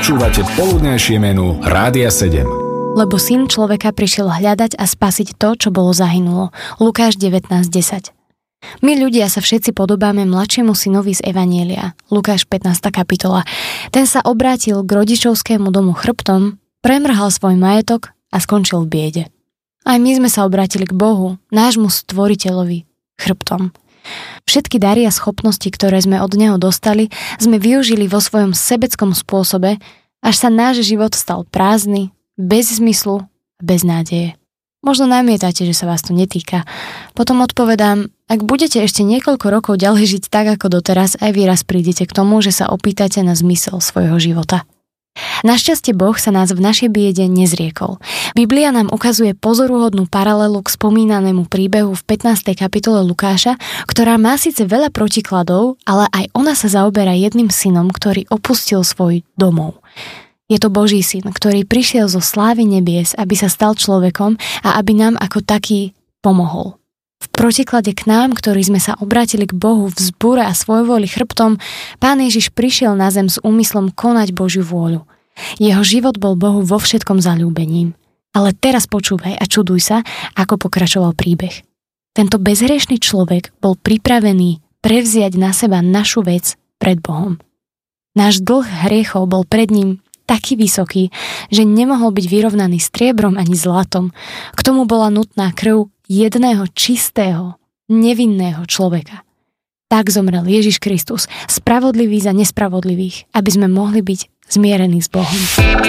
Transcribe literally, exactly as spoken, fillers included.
Počúvate poludnejšie menu Rádia sedem. Lebo syn človeka prišiel hľadať a spasiť to, čo bolo zahynulo. Lukáš devätnásť desať. My ľudia sa všetci podobáme mladšiemu synovi z Evanjelia. Lukáš pätnásta kapitola. Ten sa obrátil k rodičovskému domu chrbtom, premrhal svoj majetok a skončil v biede. Aj my sme sa obrátili k Bohu, nášmu stvoriteľovi, chrbtom. Všetky dary a schopnosti, ktoré sme od Neho dostali, sme využili vo svojom sebeckom spôsobe, až sa náš život stal prázdny, bez zmyslu a bez nádeje. Možno namietate, že sa vás to netýka. Potom odpovedám, ak budete ešte niekoľko rokov ďalej žiť tak ako doteraz, aj vy raz prídete k tomu, že sa opýtate na zmysel svojho života. Našťastie Boh sa nás v našej biede nezriekol. Biblia nám ukazuje pozoruhodnú paralelu k spomínanému príbehu v pätnástej kapitole Lukáša, ktorá má síce veľa protikladov, ale aj ona sa zaoberá jedným synom, ktorý opustil svoj domov. Je to Boží syn, ktorý prišiel zo slávy nebies, aby sa stal človekom a aby nám ako taký pomohol. V protiklade k nám, ktorí sme sa obrátili k Bohu v zbúre a svojvôli chrbtom, Pán Ježiš prišiel na zem s úmyslom konať Božiu vôľu. Jeho život bol Bohu vo všetkom zaľúbením. Ale teraz počúvaj a čuduj sa, ako pokračoval príbeh. Tento bezhriešny človek bol pripravený prevziať na seba našu vec pred Bohom. Náš dlh hriechov bol pred ním taký vysoký, že nemohol byť vyrovnaný striebrom ani zlatom. K tomu bola nutná krv jedného čistého, nevinného človeka. Tak zomrel Ježiš Kristus, spravodlivý za nespravodlivých, aby sme mohli byť zmierení s Bohom.